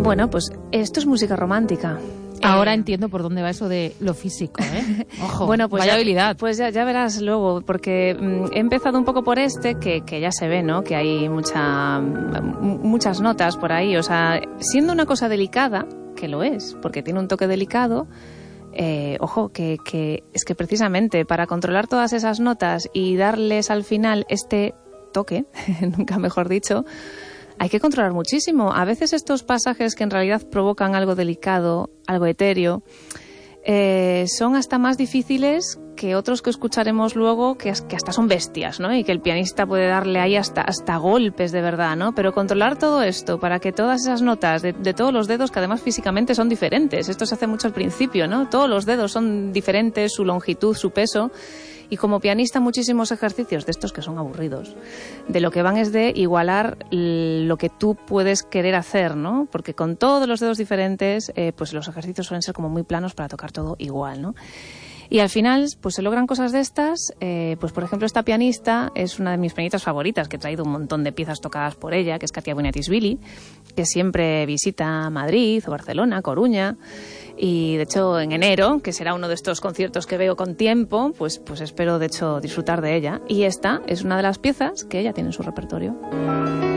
Bueno, pues esto es música romántica. Ahora entiendo por dónde va eso de lo físico, ¿eh? Ojo, bueno, pues vaya habilidad. Pues ya verás luego, porque he empezado un poco por que ya se ve, ¿no? Que hay muchas notas por ahí. O sea, siendo una cosa delicada, que lo es, porque tiene un toque delicado, ojo, que es que precisamente para controlar todas esas notas y darles al final este toque, nunca mejor dicho, hay que controlar muchísimo. A veces estos pasajes que en realidad provocan algo delicado, algo etéreo, son hasta más difíciles que otros que escucharemos luego, que hasta son bestias, ¿no? Y que el pianista puede darle ahí hasta golpes de verdad, ¿no? Pero controlar todo esto para que todas esas notas de todos los dedos, que además físicamente son diferentes, esto se hace mucho al principio, ¿no? Todos los dedos son diferentes, su longitud, su peso. Y como pianista muchísimos ejercicios de estos que son aburridos, de lo que van es de igualar lo que tú puedes querer hacer, ¿no? Porque con todos los dedos diferentes, pues los ejercicios suelen ser como muy planos para tocar todo igual, ¿no? Y al final, pues se logran cosas de estas, pues por ejemplo esta pianista es una de mis pianistas favoritas, que he traído un montón de piezas tocadas por ella, que es Katia Buniatisvili, que siempre visita Madrid o Barcelona, Coruña, y de hecho en enero, que será uno de estos conciertos que veo con tiempo, pues espero de hecho disfrutar de ella, y esta es una de las piezas que ella tiene en su repertorio.